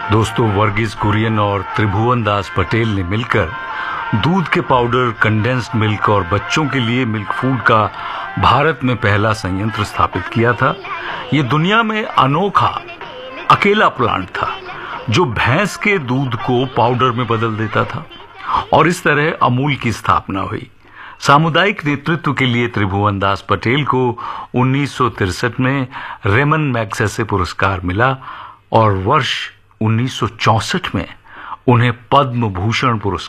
दोस्तों, वर्गीज कुरियन और त्रिभुवन दास पटेल ने मिलकर दूध के पाउडर, कंडेंस्ड मिल्क और बच्चों के लिए मिल्क फूड का भारत में पहला संयंत्र स्थापित किया था। ये दुनिया में अनोखा अकेला प्लांट था जो भैंस के दूध को पाउडर में बदल देता था और इस तरह अमूल की स्थापना हुई। सामुदायिक नेतृत्व के लिए त्रिभुवन दास पटेल को 1963 में रेमन मैग्सेसे पुरस्कार मिला और वर्ष 1964 में उन्हें पद्म भूषण पुरस्कार